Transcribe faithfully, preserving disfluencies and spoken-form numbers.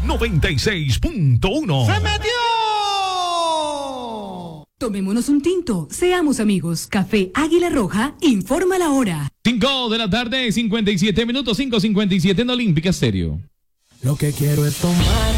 noventa y seis punto uno. ¡Se metió! Tomémonos un tinto, seamos amigos. Café Águila Roja, informa la hora. cinco de la tarde, cincuenta y siete minutos, cinco cincuenta y siete en Olímpica Estéreo. Lo que quiero es tomar